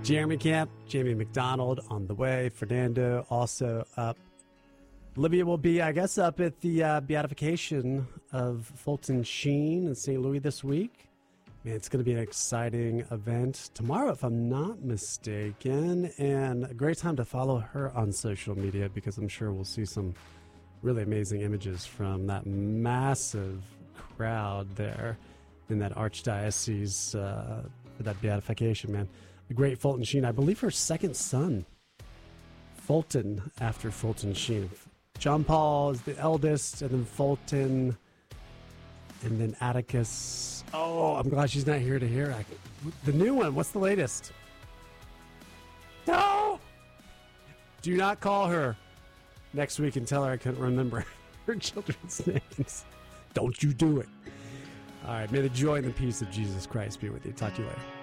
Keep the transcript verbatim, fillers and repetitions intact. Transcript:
Jeremy Camp, Jamie McDonald on the way. Fernando also up. Olivia will be, I guess, up at the uh, beatification of Fulton Sheen in Saint Louis this week. Man, it's going to be an exciting event tomorrow, if I'm not mistaken, and a great time to follow her on social media because I'm sure we'll see some really amazing images from that massive crowd there in that archdiocese uh, for that beatification, man. The great Fulton Sheen, I believe her second son, Fulton, after Fulton Sheen. John Paul is the eldest, and then Fulton, and then Atticus. Oh, I'm glad she's not here to hear. I, the new one, what's the latest? No! Do not call her next week and tell her I couldn't remember her children's names. Don't you do it. All right, may the joy and the peace of Jesus Christ be with you. Talk to you later.